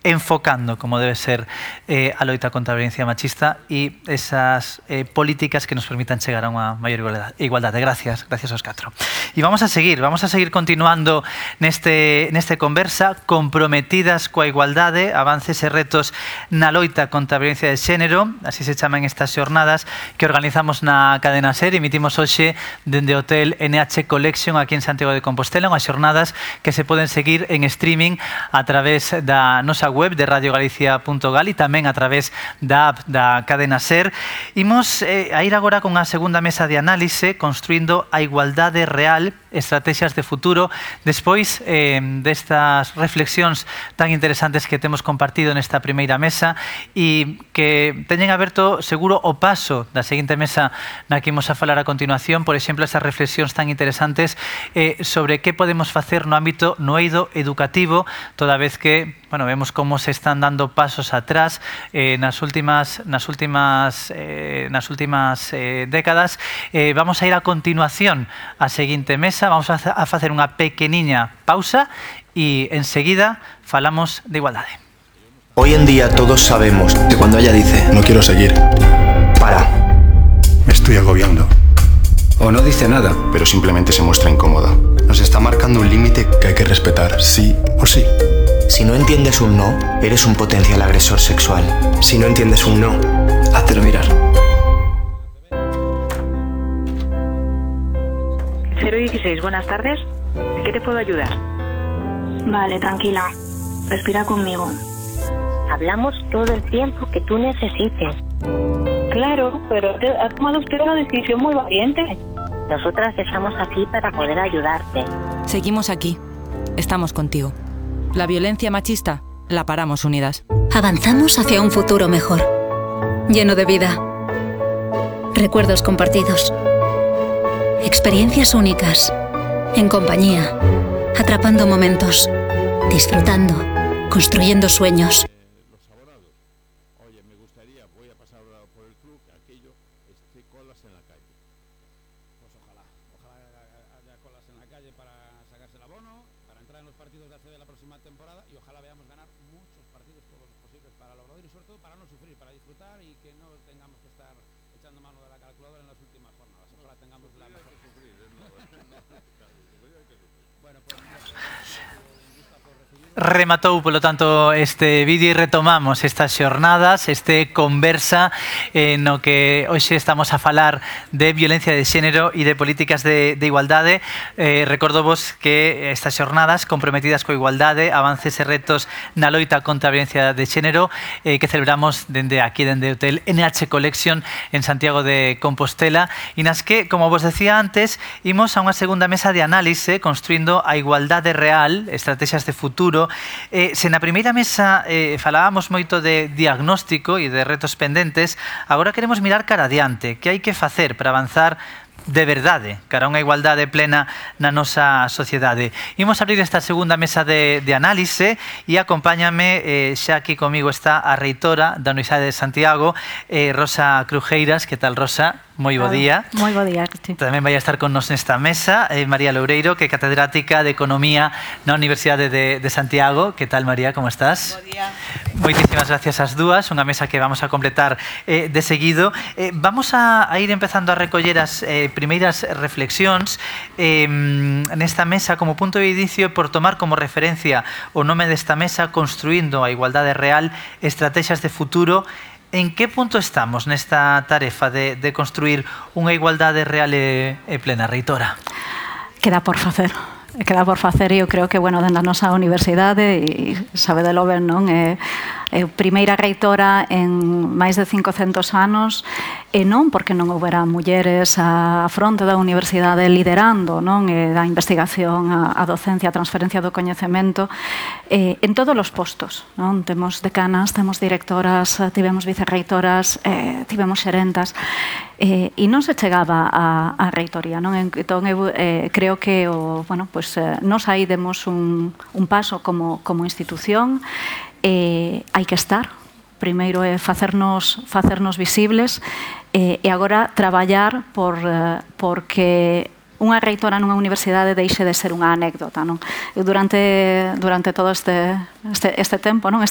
enfocando como debe ser a loita contra a violencia machista e esas políticas que nos permitan chegar a unha maior igualdade. Gracias aos catro. E vamos a seguir continuando neste conversa, comprometidas coa igualdade, avances e retos na loita contra a violencia de xénero, así se chaman estas xornadas que organizamos na cadena SER. Emitimos hoxe dende o Hotel NH Collection aquí en Santiago de Compostela, unhas xornadas que se poden seguir en streaming a través da nosa web de radiogalicia.gal e tamén a través da app da cadena SER. Imos a ir agora con a segunda mesa de análise, construindo a igualdade real, estrategias de futuro, despois destas reflexións tan interesantes que temos compartido nesta primeira mesa e que teñen aberto seguro o paso da seguinte mesa na que imos a falar a continuación, por exemplo, esas reflexións tan interesantes sobre que podemos facer no ámbito no eido educativo, toda vez que vemos como se están dando pasos atrás nas últimas décadas. Vamos a ir a continuación á seguinte mesa, vamos a facer unha pequeniña pausa e enseguida falamos de igualdade. Hoy en día todos sabemos que cuando ella dice no quiero seguir, para, me estoy agobiando, o no dice nada, pero simplemente se muestra incómoda, nos está marcando un límite que hay que respetar, sí o sí. Si no entiendes un no, eres un potencial agresor sexual. Si no entiendes un no, háztelo mirar. 016, buenas tardes. ¿En qué te puedo ayudar? Vale, tranquila. Respira conmigo. Hablamos todo el tiempo que tú necesites. Claro, pero ha tomado usted una decisión muy valiente. Nosotras estamos aquí para poder ayudarte. Seguimos aquí. Estamos contigo. La violencia machista la paramos unidas. Avanzamos hacia un futuro mejor, lleno de vida, recuerdos compartidos, experiencias únicas, en compañía, atrapando momentos, disfrutando, construyendo sueños. Rematou, polo tanto, este vídeo e retomamos estas xornadas, este conversa no que hoxe estamos a falar de violencia de xénero e de políticas de igualdade. Recordovos que estas xornadas comprometidas coa igualdade, avances e retos na loita contra a violencia de xénero que celebramos dende aquí, dende o Hotel NH Collection en Santiago de Compostela e nas que, como vos decía antes, imos a unha segunda mesa de análise construindo a igualdade real, estrategias de futuro. Se na primeira mesa falábamos moito de diagnóstico e de retos pendentes, agora queremos mirar cara adiante, que hai que facer para avanzar de verdade cara a unha igualdade plena na nosa sociedade. Imos abrir esta segunda mesa de análise e acompáñame, xa aquí comigo está a reitora da Universidade de Santiago, Rosa Crujeiras. Que tal, Rosa? Moi bo día. Moi bo día. Tamén vai a estar con nos nesta mesa María Loureiro, que é catedrática de Economía na Universidade de Santiago. Que tal, María? Como estás? Bo día. Moitísimas gracias ás dúas, unha mesa que vamos a completar de seguido. Vamos a ir empezando a recoller as primeiras reflexións nesta mesa como punto de inicio, por tomar como referencia o nome desta mesa, Construindo a igualdade real, estrategias de futuro. En que punto estamos nesta tarefa de construir unha igualdade real e plena, reitora? Queda por facer. E eu creo que, dentro da nosa universidade, e sabedelo ben, non? É primeira reitora en máis de 500 anos, e non porque non houbera mulleres á fronte da universidade liderando, non? Da investigación, a docencia, a transferencia do coñecemento, en todos os postos, non? Temos decanas, temos directoras, tivemos vicerreitoras, tivemos xerentas, e non se chegaba á reitoría, non? Entón, eu creo que nos aí demos un paso como institución. Hai que estar, primeiro é facernos visibles e agora traballar porque unha reitora nunha universidade deixe de ser unha anécdota, non? Eu durante todo este tempo, non?